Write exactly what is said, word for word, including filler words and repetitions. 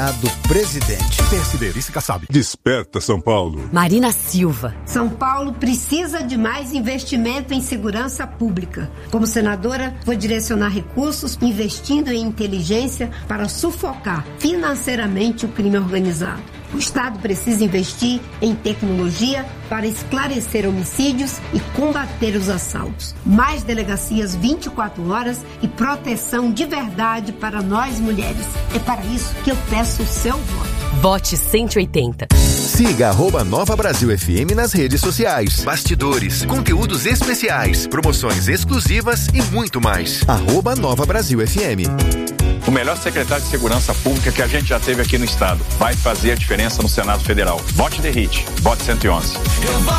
Do presidente. P S D, Vice Kassab. Desperta São Paulo. Marina Silva. São Paulo precisa de mais investimento em segurança pública. Como senadora, vou direcionar recursos investindo em inteligência para sufocar financeiramente o crime organizado. O Estado precisa investir em tecnologia para esclarecer homicídios e combater os assaltos. Mais delegacias vinte e quatro horas e proteção de verdade para nós mulheres. É para isso que eu peço o seu voto. Vote cento e oitenta. Siga arroba Nova Brasil F M nas redes sociais. Bastidores, conteúdos especiais, promoções exclusivas e muito mais. Arroba Nova Brasil F M. O melhor secretário de Segurança Pública que a gente já teve aqui no estado. Vai fazer a diferença no Senado Federal. Vote D R I T. Vote cento e onze.